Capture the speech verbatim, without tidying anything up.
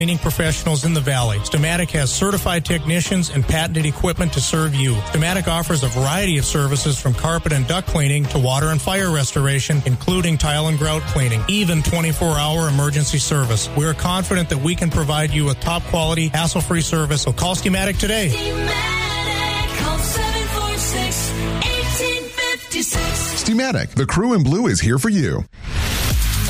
cleaning professionals in the Valley. Stamatic has certified technicians and patented equipment to serve you. Stamatic offers a variety of services from carpet and duct cleaning to water and fire restoration, including tile and grout cleaning, even twenty-four hour emergency service. We are confident that we can provide you with top quality, hassle-free service, so call Stamatic today. Stamatic, call seven four six, one eight five six. Stamatic, the crew in blue is here for you.